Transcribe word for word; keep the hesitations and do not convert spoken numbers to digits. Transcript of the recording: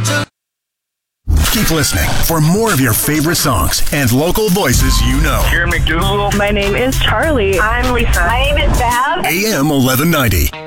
Keep listening for more of your favorite songs and local voices you know. Here, McDougal. My name is Charlie. I'm Lisa. My name is Bev. A M eleven ninety.